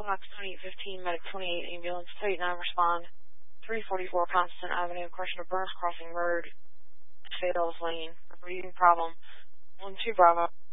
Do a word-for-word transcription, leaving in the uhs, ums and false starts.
Fox twenty-eight fifteen, Medic twenty-eight, Ambulance two eight nine, respond. three forty-four Constant Avenue, question of Burns Crossing Road, Fayetteville's Lane, reading problem. one two Bravo.